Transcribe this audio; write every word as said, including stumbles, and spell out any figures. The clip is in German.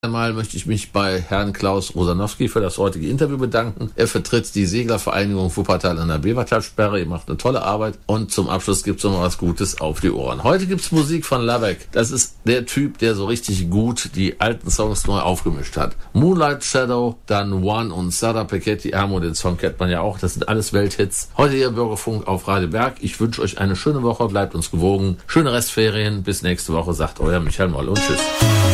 Einmal möchte ich mich bei Herrn Klaus Rosanowski für das heutige Interview bedanken. Er vertritt die Seglervereinigung Wuppertal an der Bevertalsperre. Ihr macht eine tolle Arbeit. Und zum Abschluss gibt's noch mal was Gutes auf die Ohren. Heute gibt's Musik von Lavek. Das ist der Typ, der so richtig gut die alten Songs neu aufgemischt hat. Moonlight Shadow, dann One und Sada Peketti Amo, den Song kennt man ja auch. Das sind alles Welthits. Heute hier Bürgerfunk auf Radio Berg. Ich wünsche euch eine schöne Woche. Bleibt uns gewogen. Schöne Restferien. Bis nächste Woche, sagt euer Michael Moll und tschüss.